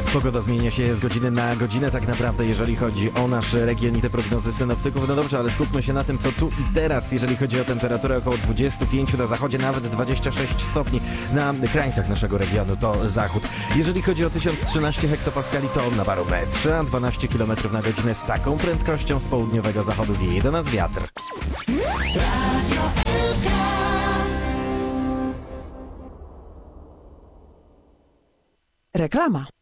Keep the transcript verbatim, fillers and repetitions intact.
Pogoda zmienia się z godziny na godzinę tak naprawdę, jeżeli chodzi o nasz region i te prognozy synoptyków. No dobrze, ale skupmy się na tym, co tu i teraz, jeżeli chodzi o temperaturę około dwadzieścia pięć, na zachodzie nawet dwadzieścia sześć stopni, na krańcach naszego regionu to zachód. Jeżeli chodzi o tysiąc trzynaście hektopaskali, to na barometrze, a dwanaście kilometrów na godzinę z taką prędkością z południowego zachodu wieje do nas wiatr. Reklama.